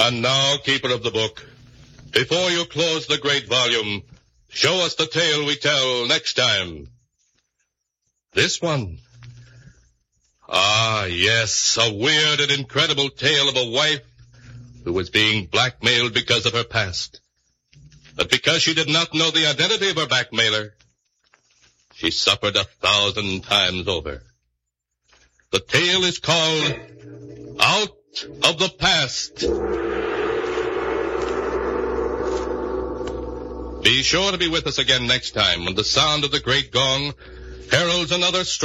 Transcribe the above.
And now, keeper of the book, before you close the great volume, show us the tale we tell next time. This one. Ah, yes, a weird and incredible tale of a wife who was being blackmailed because of her past. But because she did not know the identity of her blackmailer, she suffered 1,000 times over. The tale is called Out of the Past. Be sure to be with us again next time when the sound of the great gong heralds another